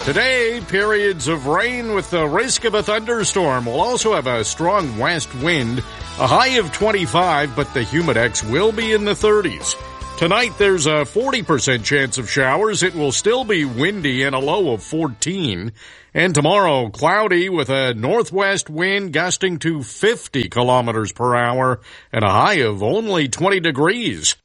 Today, periods of rain with the risk of a thunderstorm. We'll also have a strong west wind, a high of 25, but the humidex will be in the 30s. Tonight, there's a 40% chance of showers. It will still be windy and a low of 14. And tomorrow, cloudy with a northwest wind gusting to 50 kilometers per hour and a high of only 20 degrees.